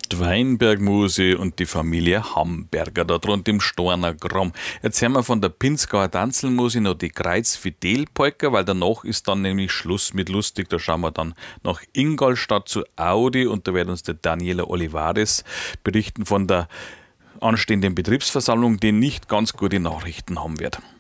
ist Weinbergmusik und die Familie Hamburger da drunten im Storner Gramm. Jetzt hören wir von der Pinzgauer Tanzelmusik noch die Kreuz-Fidel-Polka, weil danach ist dann nämlich Schluss mit lustig. Da schauen wir dann nach Ingolstadt zu Audi und da wird uns der Daniela Olivares berichten von der anstehenden Betriebsversammlung, die nicht ganz gute Nachrichten haben wird.